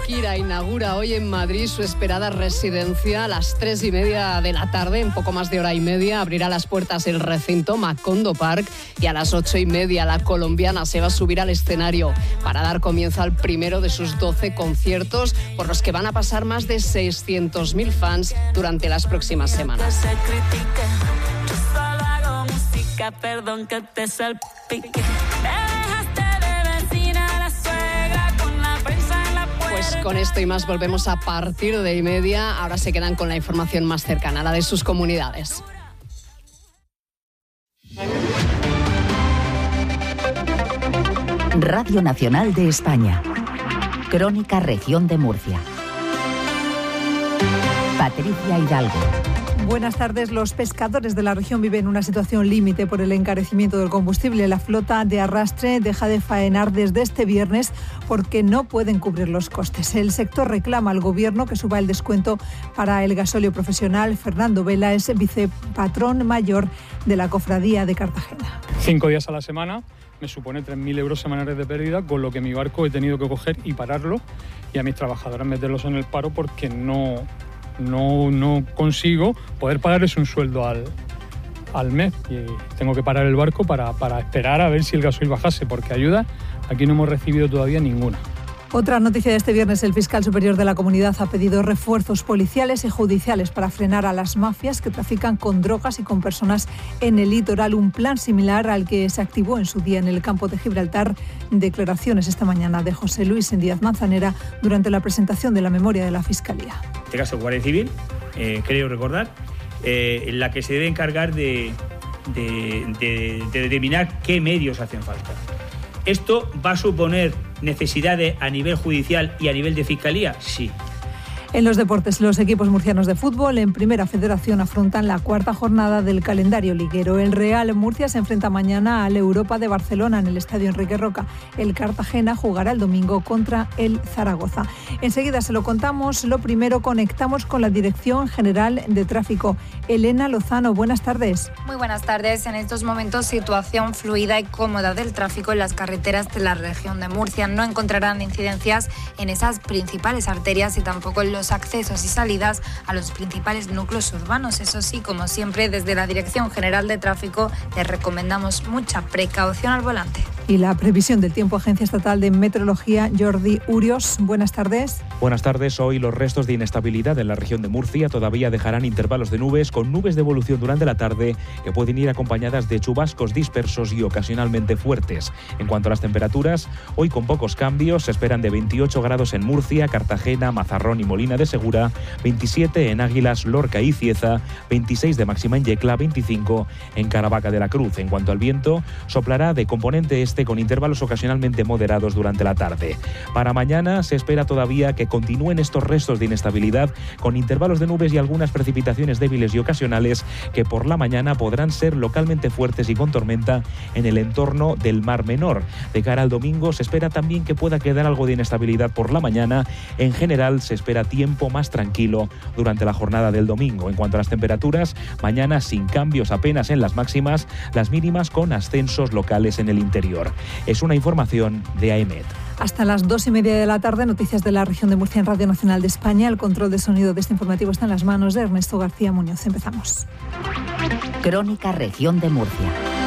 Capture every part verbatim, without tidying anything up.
Shakira inaugura hoy en Madrid su esperada residencia a las tres y media de la tarde. En poco más de hora y media abrirá las puertas el recinto Macondo Park y a las ocho y media la colombiana se va a subir al escenario para dar comienzo al primero de sus doce conciertos por los que van a pasar más de seiscientos mil fans durante las próximas semanas. Perdón que te salpique. Pues con esto y más volvemos a partir de y media. Ahora se quedan con la información más cercana, la de sus comunidades. Radio Nacional de España. Crónica Región de Murcia. Patricia Hidalgo. Buenas tardes. Los pescadores de la región viven una situación límite por el encarecimiento del combustible. La flota de arrastre deja de faenar desde este viernes porque no pueden cubrir los costes. El sector reclama al Gobierno que suba el descuento para el gasóleo profesional. Fernando Vela es vicepatrón mayor de la Cofradía de Cartagena. Cinco días a la semana me supone tres mil euros semanales de pérdida, con lo que mi barco he tenido que coger y pararlo y a mis trabajadoras meterlos en el paro porque no... No, no consigo poder pagarles un sueldo al, al mes y tengo que parar el barco para, para esperar a ver si el gasoil bajase, porque ayuda aquí no hemos recibido todavía ninguna. Otra noticia de este viernes: el fiscal superior de la comunidad ha pedido refuerzos policiales y judiciales para frenar a las mafias que trafican con drogas y con personas en el litoral. Un plan similar al que se activó en su día en el campo de Gibraltar. Declaraciones esta mañana de José Luis Díaz Manzanera durante la presentación de la memoria de la Fiscalía. En este caso, Guardia Civil, eh, creo recordar, eh, en la que se debe encargar de, de, de, de determinar qué medios hacen falta. ¿Esto va a suponer necesidades a nivel judicial y a nivel de fiscalía? Sí. En los deportes, los equipos murcianos de fútbol en Primera Federación afrontan la cuarta jornada del calendario liguero. El Real Murcia se enfrenta mañana al Europa de Barcelona en el Estadio Enrique Roca. El Cartagena jugará el domingo contra el Zaragoza. Enseguida se lo contamos. Lo primero, conectamos con la Dirección General de Tráfico. Elena Lozano, buenas tardes. Muy buenas tardes. En estos momentos, situación fluida y cómoda del tráfico en las carreteras de la región de Murcia. No encontrarán incidencias en esas principales arterias y tampoco en los los accesos y salidas a los principales núcleos urbanos. Eso sí, como siempre, desde la Dirección General de Tráfico les recomendamos mucha precaución al volante. Y la previsión del tiempo, Agencia Estatal de Meteorología, Jordi Urios. Buenas tardes. Buenas tardes. Hoy los restos de inestabilidad en la región de Murcia todavía dejarán intervalos de nubes, con nubes de evolución durante la tarde que pueden ir acompañadas de chubascos dispersos y ocasionalmente fuertes. En cuanto a las temperaturas, hoy con pocos cambios, se esperan de veintiocho grados en Murcia, Cartagena, Mazarrón y Molina de Segura, veintisiete en Águilas, Lorca y Cieza, veintiséis de máxima en Yecla, veinticinco en Caravaca de la Cruz. En cuanto al viento, soplará de componente este con intervalos ocasionalmente moderados durante la tarde. Para mañana se espera todavía que continúen estos restos de inestabilidad con intervalos de nubes y algunas precipitaciones débiles y ocasionales que por la mañana podrán ser localmente fuertes y con tormenta en el entorno del Mar Menor. De cara al domingo se espera también que pueda quedar algo de inestabilidad por la mañana. En general se espera tiempo más tranquilo durante la jornada del domingo. En cuanto a las temperaturas, mañana sin cambios apenas en las máximas, las mínimas con ascensos locales en el interior. Es una información de AEMET. Hasta las dos y media de la tarde, noticias de la región de Murcia en Radio Nacional de España. El control de sonido de este informativo está en las manos de Ernesto García Muñoz. Empezamos. Crónica Región de Murcia.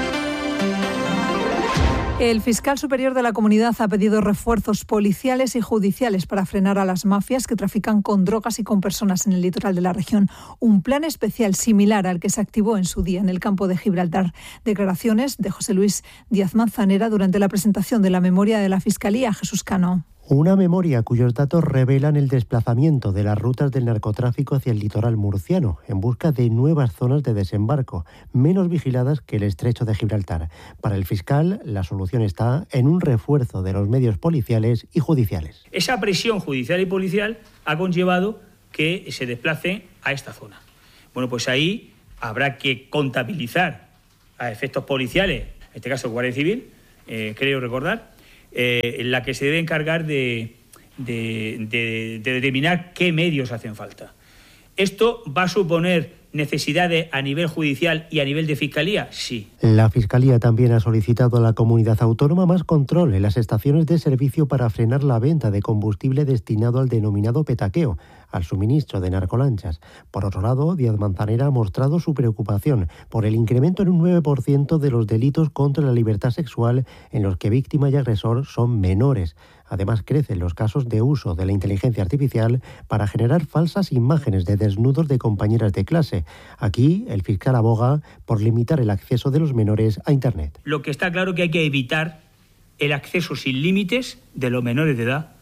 El fiscal superior de la comunidad ha pedido refuerzos policiales y judiciales para frenar a las mafias que trafican con drogas y con personas en el litoral de la región. Un plan especial similar al que se activó en su día en el campo de Gibraltar. Declaraciones de José Luis Díaz Manzanera durante la presentación de la memoria de la Fiscalía. Jesús Cano. Una memoria cuyos datos revelan el desplazamiento de las rutas del narcotráfico hacia el litoral murciano, en busca de nuevas zonas de desembarco, menos vigiladas que el estrecho de Gibraltar. Para el fiscal, la solución está en un refuerzo de los medios policiales y judiciales. Esa presión judicial y policial ha conllevado que se desplace a esta zona. Bueno, pues ahí habrá que contabilizar a efectos policiales, en este caso Guardia Civil, eh, creo recordar, Eh, en la que se debe encargar de, de, de, de determinar qué medios hacen falta. Esto va a suponer necesidades a nivel judicial y a nivel de fiscalía? Sí. La Fiscalía también ha solicitado a la comunidad autónoma más control en las estaciones de servicio para frenar la venta de combustible destinado al denominado petaqueo, al suministro de narcolanchas. Por otro lado, Díaz Manzanera ha mostrado su preocupación por el incremento en un nueve por ciento de los delitos contra la libertad sexual en los que víctima y agresor son menores. Además, crecen los casos de uso de la inteligencia artificial para generar falsas imágenes de desnudos de compañeras de clase. Aquí, el fiscal aboga por limitar el acceso de los menores a Internet. Lo que está claro es que hay que evitar el acceso sin límites de los menores de edad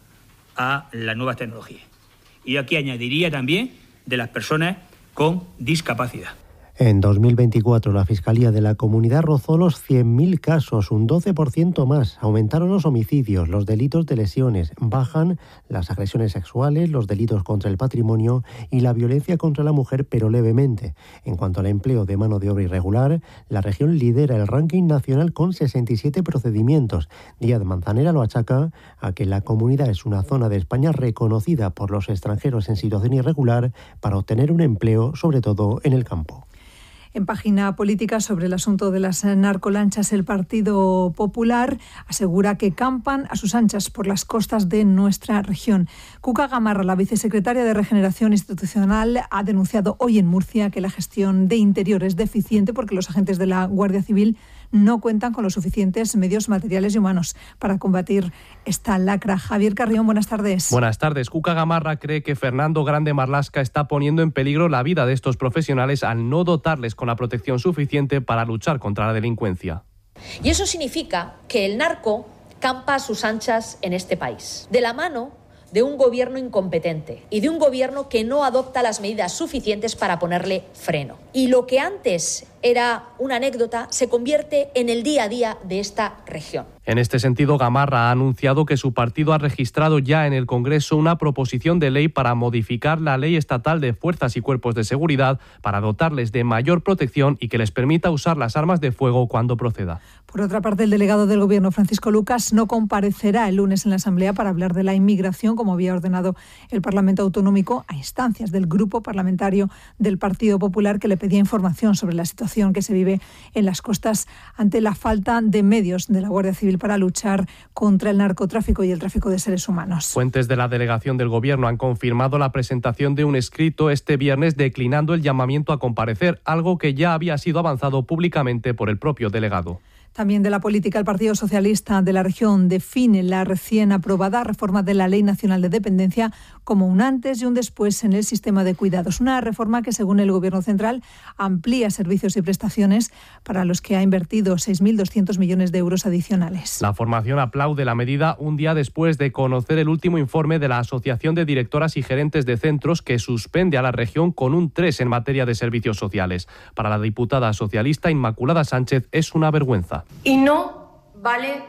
a las nuevas tecnologías. Y aquí añadiría también de las personas con discapacidad. En dos mil veinticuatro, la Fiscalía de la Comunidad rozó los cien mil casos, un doce por ciento más. Aumentaron los homicidios, los delitos de lesiones, bajan las agresiones sexuales, los delitos contra el patrimonio y la violencia contra la mujer, pero levemente. En cuanto al empleo de mano de obra irregular, la región lidera el ranking nacional con sesenta y siete procedimientos. Díaz Manzanera lo achaca a que la comunidad es una zona de España reconocida por los extranjeros en situación irregular para obtener un empleo, sobre todo en el campo. En página política sobre el asunto de las narcolanchas, el Partido Popular asegura que campan a sus anchas por las costas de nuestra región. Cuca Gamarra, la vicesecretaria de Regeneración Institucional, ha denunciado hoy en Murcia que la gestión de Interior es deficiente porque los agentes de la Guardia Civil no cuentan con los suficientes medios materiales y humanos para combatir esta lacra. Javier Carrión, buenas tardes. Buenas tardes. Cuca Gamarra cree que Fernando Grande Marlaska está poniendo en peligro la vida de estos profesionales al no dotarles con la protección suficiente para luchar contra la delincuencia. Y eso significa que el narco campa a sus anchas en este país, de la mano de un gobierno incompetente y de un gobierno que no adopta las medidas suficientes para ponerle freno. Y lo que antes era una anécdota se convierte en el día a día de esta región. En este sentido, Gamarra ha anunciado que su partido ha registrado ya en el Congreso una proposición de ley para modificar la Ley Estatal de Fuerzas y Cuerpos de Seguridad para dotarles de mayor protección y que les permita usar las armas de fuego cuando proceda. Por otra parte, el delegado del Gobierno, Francisco Lucas, no comparecerá el lunes en la Asamblea para hablar de la inmigración, como había ordenado el Parlamento Autonómico, a instancias del Grupo Parlamentario del Partido Popular, que le pedía información sobre la situación que se vive en las costas ante la falta de medios de la Guardia Civil para luchar contra el narcotráfico y el tráfico de seres humanos. Fuentes de la delegación del Gobierno han confirmado la presentación de un escrito este viernes declinando el llamamiento a comparecer, algo que ya había sido avanzado públicamente por el propio delegado. También de la política, el Partido Socialista de la región define la recién aprobada reforma de la Ley Nacional de Dependencia como un antes y un después en el sistema de cuidados. Una reforma que, según el Gobierno central, amplía servicios y prestaciones para los que ha invertido seis mil doscientos millones de euros adicionales. La formación aplaude la medida un día después de conocer el último informe de la Asociación de Directoras y Gerentes de Centros, que suspende a la región con un tres en materia de servicios sociales. Para la diputada socialista Inmaculada Sánchez es una vergüenza. Y no vale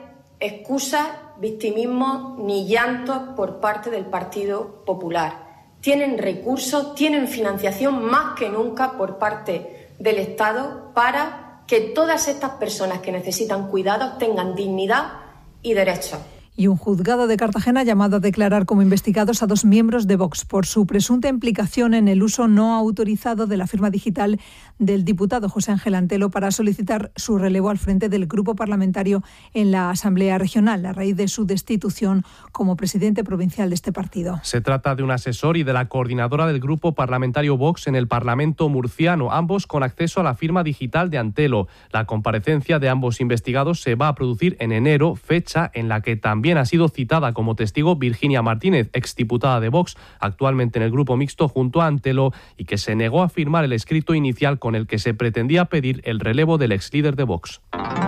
excusa, victimismo ni llanto por parte del Partido Popular. Tienen recursos, tienen financiación más que nunca por parte del Estado para que todas estas personas que necesitan cuidados tengan dignidad y derechos. Y un juzgado de Cartagena ha llamado a declarar como investigados a dos miembros de Vox por su presunta implicación en el uso no autorizado de la firma digital del diputado José Ángel Antelo para solicitar su relevo al frente del grupo parlamentario en la Asamblea Regional, a raíz de su destitución como presidente provincial de este partido. Se trata de un asesor y de la coordinadora del grupo parlamentario Vox en el Parlamento murciano, ambos con acceso a la firma digital de Antelo. La comparecencia de ambos investigados se va a producir en enero, fecha en la que también También ha sido citada como testigo Virginia Martínez, exdiputada de Vox, actualmente en el grupo mixto junto a Antelo, y que se negó a firmar el escrito inicial con el que se pretendía pedir el relevo del exlíder de Vox.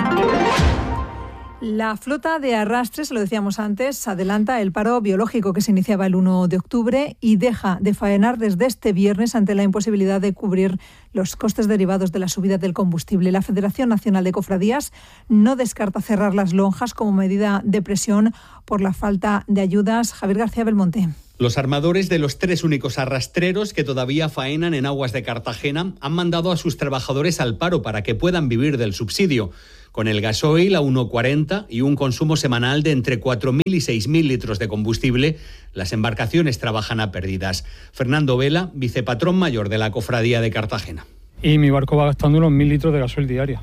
La flota de arrastres, lo decíamos antes, adelanta el paro biológico que se iniciaba el uno de octubre y deja de faenar desde este viernes ante la imposibilidad de cubrir los costes derivados de la subida del combustible. La Federación Nacional de Cofradías no descarta cerrar las lonjas como medida de presión por la falta de ayudas. Javier García Belmonte. Los armadores de los tres únicos arrastreros que todavía faenan en aguas de Cartagena han mandado a sus trabajadores al paro para que puedan vivir del subsidio. Con el gasoil a uno cuarenta y un consumo semanal de entre cuatro mil y seis mil litros de combustible, las embarcaciones trabajan a pérdidas. Fernando Vela, vicepatrón mayor de la Cofradía de Cartagena. Y mi barco va gastando unos mil litros de gasoil diario.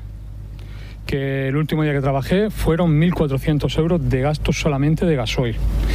Que el último día que trabajé fueron mil cuatrocientos euros de gasto solamente de gasoil.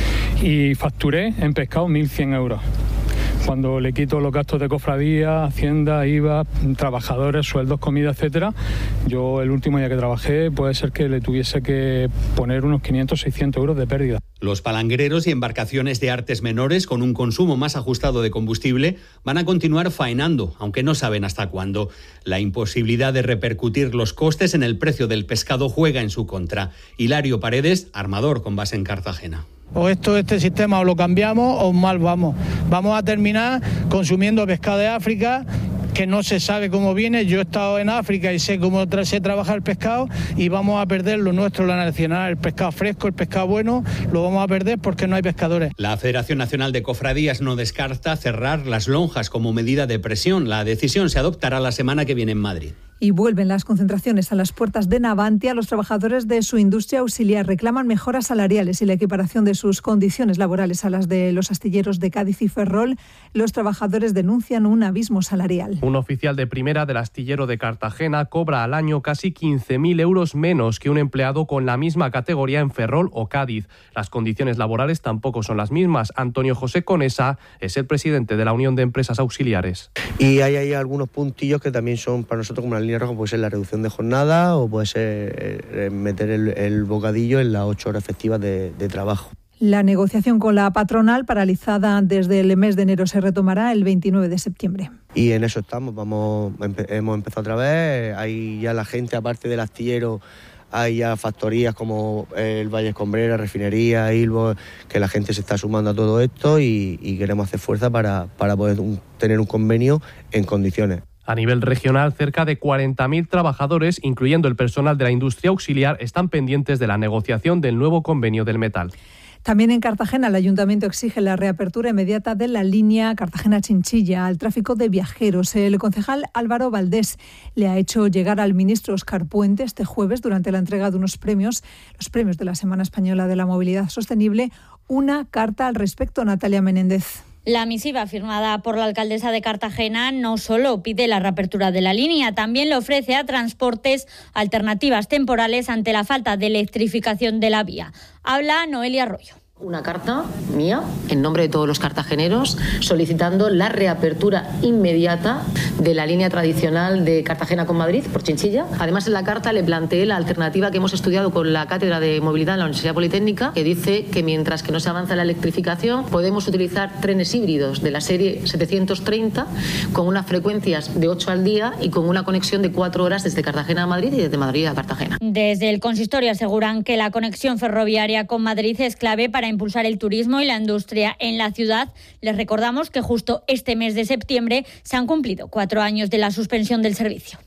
Y facturé en pescado mil cien euros. Cuando le quito los gastos de cofradía, hacienda, I V A, trabajadores, sueldos, comida, etcétera, yo el último día que trabajé puede ser que le tuviese que poner unos quinientos, seiscientos euros de pérdida. Los palangreros y embarcaciones de artes menores con un consumo más ajustado de combustible van a continuar faenando, aunque no saben hasta cuándo. La imposibilidad de repercutir los costes en el precio del pescado juega en su contra. Hilario Paredes, armador con base en Cartagena. O esto, este sistema o lo cambiamos o mal vamos. Vamos a terminar consumiendo pescado de África, que no se sabe cómo viene. Yo he estado en África y sé cómo tra- se trabaja el pescado, y vamos a perder lo nuestro, la nacional, el pescado fresco, el pescado bueno, lo vamos a perder porque no hay pescadores. La Federación Nacional de Cofradías no descarta cerrar las lonjas como medida de presión. La decisión se adoptará la semana que viene en Madrid. Y vuelven las concentraciones a las puertas de Navantia. Los trabajadores de su industria auxiliar reclaman mejoras salariales y la equiparación de sus condiciones laborales a las de los astilleros de Cádiz y Ferrol. Los trabajadores denuncian un abismo salarial. Un oficial de primera del astillero de Cartagena cobra al año casi quince mil euros menos que un empleado con la misma categoría en Ferrol o Cádiz. Las condiciones laborales tampoco son las mismas. Antonio José Conesa es el presidente de la Unión de Empresas Auxiliares. Y hay ahí algunos puntillos que también son para nosotros como una línea roja, puede ser la reducción de jornada o puede ser eh, meter el, el bocadillo en las ocho horas efectivas de, de trabajo. La negociación con la patronal, paralizada desde el mes de enero, se retomará el veintinueve de septiembre. Y en eso estamos, vamos, empe- hemos empezado otra vez. Hay ya la gente, aparte del astillero, hay ya factorías como el Valle Escombrera, refinería, Ilvo, que la gente se está sumando a todo esto y, y queremos hacer fuerza para, para poder un, tener un convenio en condiciones. A nivel regional, cerca de cuarenta mil trabajadores, incluyendo el personal de la industria auxiliar, están pendientes de la negociación del nuevo convenio del metal. También en Cartagena, el Ayuntamiento exige la reapertura inmediata de la línea Cartagena-Chinchilla al tráfico de viajeros. El concejal Álvaro Valdés le ha hecho llegar al ministro Óscar Puente este jueves, durante la entrega de unos premios, los premios de la Semana Española de la Movilidad Sostenible, una carta al respecto. Natalia Menéndez. La misiva firmada por la alcaldesa de Cartagena no solo pide la reapertura de la línea, también le ofrece a transportes alternativas temporales ante la falta de electrificación de la vía. Habla Noelia Arroyo. Una carta mía, en nombre de todos los cartageneros, solicitando la reapertura inmediata de la línea tradicional de Cartagena con Madrid por Chinchilla. Además, en la carta le planteé la alternativa que hemos estudiado con la Cátedra de Movilidad en la Universidad Politécnica, que dice que mientras que no se avanza la electrificación, podemos utilizar trenes híbridos de la serie setecientos treinta con unas frecuencias de ocho al día y con una conexión de cuatro horas desde Cartagena a Madrid y desde Madrid a Cartagena. Desde el consistorio aseguran que la conexión ferroviaria con Madrid es clave para impulsar el turismo y la industria en la ciudad. Les recordamos que justo este mes de septiembre se han cumplido cuatro años de la suspensión del servicio.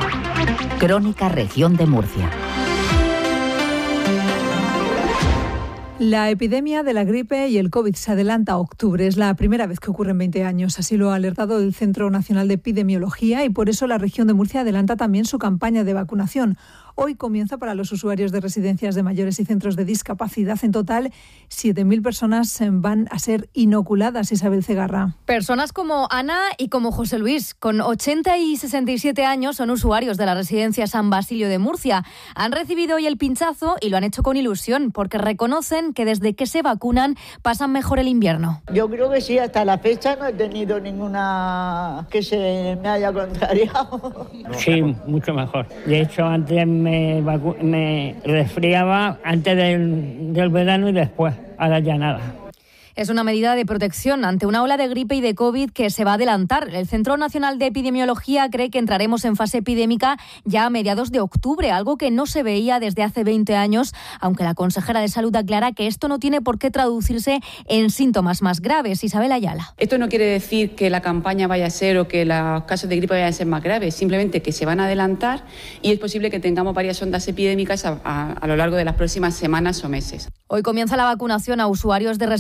Crónica Región de Murcia. La epidemia de la gripe y el COVID se adelanta a octubre. Es la primera vez que ocurre en veinte años. Así lo ha alertado el Centro Nacional de Epidemiología, y por eso la región de Murcia adelanta también su campaña de vacunación. Hoy comienza para los usuarios de residencias de mayores y centros de discapacidad. En total, siete mil personas van a ser inoculadas. Isabel Cegarra. Personas como Ana y como José Luis, con ochenta y sesenta y siete años, son usuarios de la residencia San Basilio de Murcia. Han recibido hoy el pinchazo y lo han hecho con ilusión, porque reconocen que desde que se vacunan pasan mejor el invierno. Yo creo que sí, hasta la fecha no he tenido ninguna que se me haya contrariado. Sí, mucho mejor. De hecho, antes me, vacu- me resfriaba antes del, del verano y después, ahora ya nada. Es una medida de protección ante una ola de gripe y de COVID que se va a adelantar. El Centro Nacional de Epidemiología cree que entraremos en fase epidémica ya a mediados de octubre, algo que no se veía desde hace veinte años, aunque la consejera de Salud aclara que esto no tiene por qué traducirse en síntomas más graves. Isabel Ayala. Esto no quiere decir que la campaña vaya a ser o que los casos de gripe vayan a ser más graves, simplemente que se van a adelantar y es posible que tengamos varias ondas epidémicas a, a, a lo largo de las próximas semanas o meses. Hoy comienza la vacunación a usuarios de residencias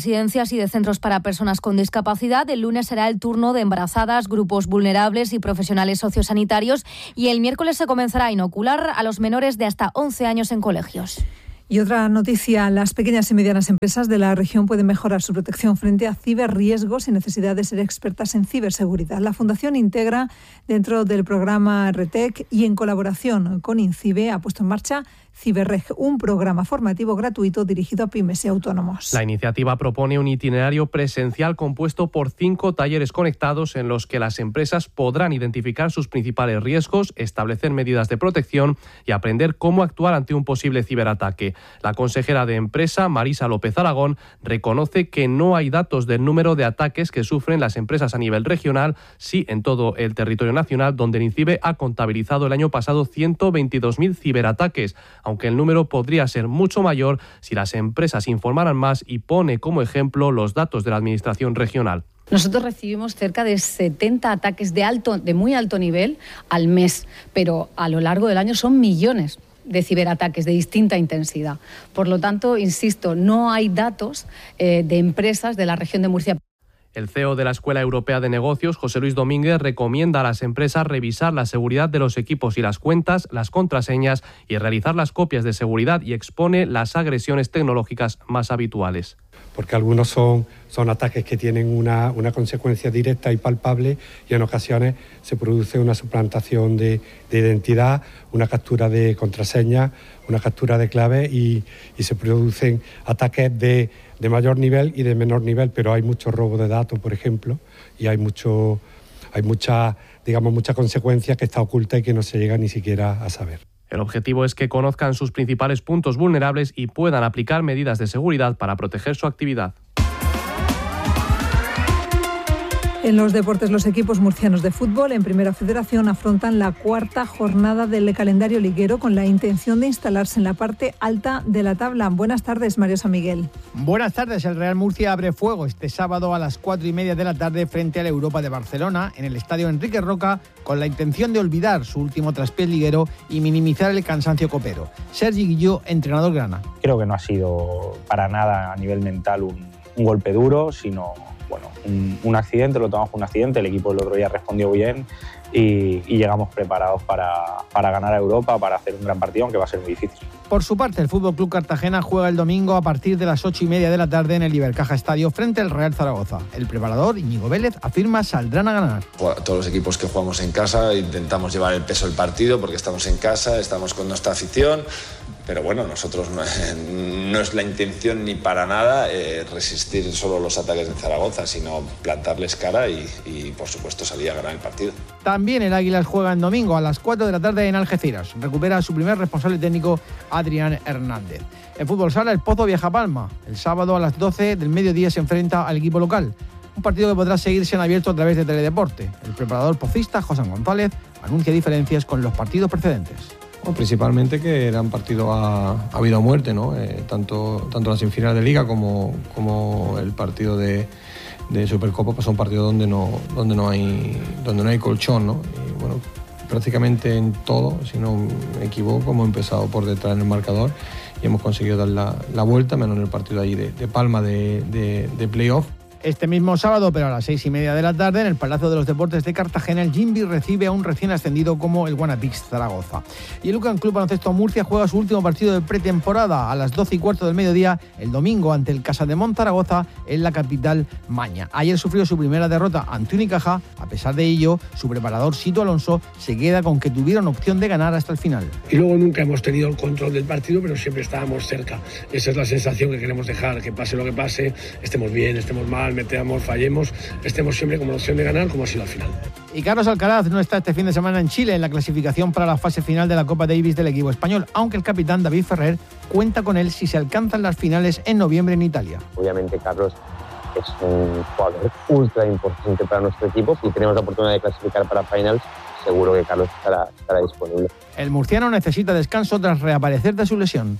escuelas y de centros para personas con discapacidad. El lunes será el turno de embarazadas, grupos vulnerables y profesionales sociosanitarios. Y el miércoles se comenzará a inocular a los menores de hasta once años en colegios. Y otra noticia, las pequeñas y medianas empresas de la región pueden mejorar su protección frente a ciberriesgos sin necesidad de ser expertas en ciberseguridad. La Fundación integra dentro del programa RETEC y en colaboración con INCIBE ha puesto en marcha Ciberreg, un programa formativo gratuito dirigido a pymes y autónomos. La iniciativa propone un itinerario presencial compuesto por cinco talleres conectados en los que las empresas podrán identificar sus principales riesgos, establecer medidas de protección y aprender cómo actuar ante un posible ciberataque. La consejera de Empresa, Marisa López Aragón, reconoce que no hay datos del número de ataques que sufren las empresas a nivel regional, sí en todo el territorio nacional, donde el INCIBE ha contabilizado el año pasado ciento veintidós mil ciberataques, aunque el número podría ser mucho mayor si las empresas informaran más, y pone como ejemplo los datos de la Administración regional. Nosotros recibimos cerca de setenta ataques de alto, de muy alto nivel al mes, pero a lo largo del año son millones de ciberataques de distinta intensidad. Por lo tanto, insisto, no hay datos eh, de empresas de la región de Murcia. El C E O de la Escuela Europea de Negocios, José Luis Domínguez, recomienda a las empresas revisar la seguridad de los equipos y las cuentas, las contraseñas y realizar las copias de seguridad, y expone las agresiones tecnológicas más habituales. Porque algunos son, son ataques que tienen una, una consecuencia directa y palpable, y en ocasiones se produce una suplantación de, de identidad, una captura de contraseña, una captura de clave, y, y se producen ataques de, de mayor nivel y de menor nivel, pero hay mucho robo de datos, por ejemplo, y hay mucho, hay mucha, digamos, mucha consecuencia que está oculta y que no se llega ni siquiera a saber. El objetivo es que conozcan sus principales puntos vulnerables y puedan aplicar medidas de seguridad para proteger su actividad. En los deportes, los equipos murcianos de fútbol en Primera Federación afrontan la cuarta jornada del calendario liguero con la intención de instalarse en la parte alta de la tabla. Buenas tardes, Mario San Miguel. Buenas tardes. El Real Murcia abre fuego este sábado a las cuatro y media de la tarde frente a la Europa de Barcelona en el estadio Enrique Roca, con la intención de olvidar su último traspiés liguero y minimizar el cansancio copero. Sergi Guilló, entrenador grana. Creo que no ha sido para nada a nivel mental un, un golpe duro, sino bueno, un, un accidente, lo tomamos como un accidente. El equipo el otro día respondió bien y, y llegamos preparados para, para ganar a Europa, para hacer un gran partido, aunque va a ser muy difícil. Por su parte, el F C Cartagena juega el domingo a partir de las ocho y media de la tarde en el Ibercaja Estadio frente al Real Zaragoza. El preparador, Íñigo Vélez, afirma saldrán a ganar. Todos los equipos que jugamos en casa intentamos llevar el peso del partido porque estamos en casa, estamos con nuestra afición. Pero bueno, nosotros no, no es la intención ni para nada eh, resistir solo los ataques de Zaragoza, sino plantarles cara y, y, por supuesto, salir a ganar el partido. También el Águilas juega el domingo a las cuatro de la tarde en Algeciras. Recupera a su primer responsable técnico, Adrián Hernández. En fútbol sala, el Pozo viaja a Palma. El sábado a las doce del mediodía se enfrenta al equipo local. Un partido que podrá seguirse en abierto a través de Teledeporte. El preparador pocista, José González, anuncia diferencias con los partidos precedentes. Bueno, principalmente que eran partidos a, a vida o muerte, ¿no? Eh, tanto, tanto la semifinal de Liga como, como el partido de, de Supercopa, pues son partidos donde no, donde no hay, donde no hay colchón, ¿no? Y bueno, prácticamente en todo, si no me equivoco, hemos empezado por detrás en el marcador y hemos conseguido dar la, la vuelta, menos en el partido ahí de, de Palma de, de, de playoff. Este mismo sábado, pero a las seis y media de la tarde, en el Palacio de los Deportes de Cartagena, el Jimby recibe a un recién ascendido como el Guanapix Zaragoza. Y el U C A M Club Baloncesto Murcia juega su último partido de pretemporada a las doce y cuarto del mediodía, el domingo, ante el Casademont Zaragoza, en la capital maña. Ayer sufrió su primera derrota ante Unicaja. A pesar de ello, su preparador, Sito Alonso, se queda con que tuvieron opción de ganar hasta el final. Y luego nunca hemos tenido el control del partido, pero siempre estábamos cerca. Esa es la sensación que queremos dejar, que pase lo que pase, estemos bien, estemos mal, metamos, fallemos, estemos siempre como la opción de ganar, como ha sido al final. Y Carlos Alcaraz no está este fin de semana en Chile en la clasificación para la fase final de la Copa Davis del equipo español, aunque el capitán David Ferrer cuenta con él si se alcanzan las finales en noviembre en Italia. Obviamente Carlos es un jugador ultra importante para nuestro equipo. Si tenemos la oportunidad de clasificar para finals, seguro que Carlos estará, estará disponible. El murciano necesita descanso tras reaparecer de su lesión.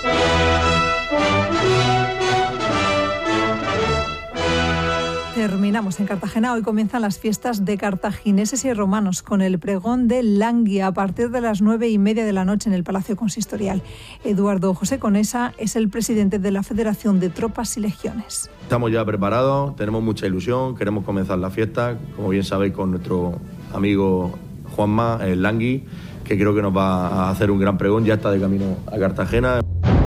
Terminamos Terminamos en Cartagena. Hoy comienzan las fiestas de cartagineses y romanos con el pregón de Langui a partir de las nueve y media de la noche en el Palacio Consistorial. Eduardo José Conesa es el presidente de la Federación de Tropas y Legiones. Estamos ya preparados, tenemos mucha ilusión, queremos comenzar la fiesta, como bien sabéis, con nuestro amigo Juanma, el Langui, que creo que nos va a hacer un gran pregón, ya está de camino a Cartagena.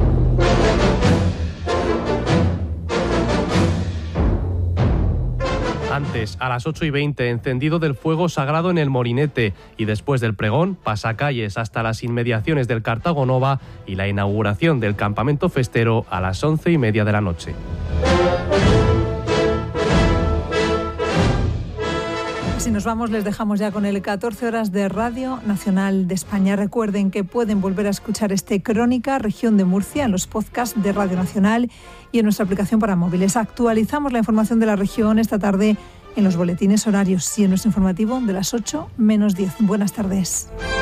Antes, a las ocho y veinte, encendido del fuego sagrado en el Morinete y después del pregón, pasacalles hasta las inmediaciones del Cartago Nova y la inauguración del campamento festero a las once y media de la noche. Si nos vamos, les dejamos ya con el catorce horas de Radio Nacional de España. Recuerden que pueden volver a escuchar este Crónica Región de Murcia en los podcasts de Radio Nacional y en nuestra aplicación para móviles. Actualizamos la información de la región esta tarde en los boletines horarios y en nuestro informativo de las ocho menos diez. Buenas tardes.